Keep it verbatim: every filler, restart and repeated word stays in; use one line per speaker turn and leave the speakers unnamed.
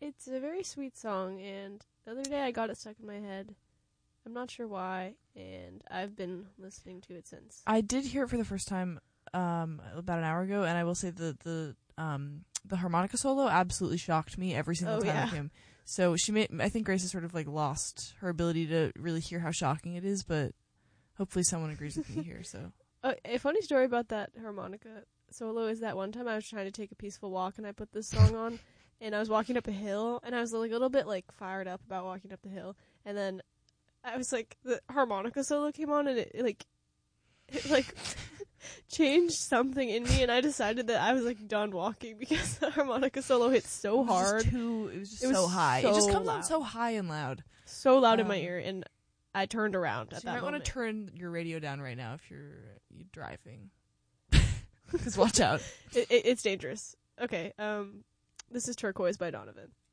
It's a very sweet song, and the other day I got it stuck in my head. I'm not sure why, and I've been listening to it since.
I did hear it for the first time um, about an hour ago, and I will say the the um, the harmonica solo absolutely shocked me every single
Oh,
time
yeah.
it came. So she made, I think Grace has sort of like lost her ability to really hear how shocking it is, but hopefully someone agrees with me here. So
Uh, a funny story about that harmonica solo is that one time I was trying to take a peaceful walk, and I put this song on, and I was walking up a hill, and I was like a little bit like fired up about walking up the hill, and then I was like, the harmonica solo came on, and it, it like it like changed something in me, and I decided that I was like done walking because the harmonica solo hit so
it was
hard.
just too, it was just
It was
so high.
so
it just comes
loud.
on so high and loud.
So loud
Um,
in my ear, and I turned around
So
at
you
that
might want
moment.
to turn your radio down right now if you're, you're driving. Because watch out.
It, it, it's dangerous. Okay, um, this is Turquoise by Donovan.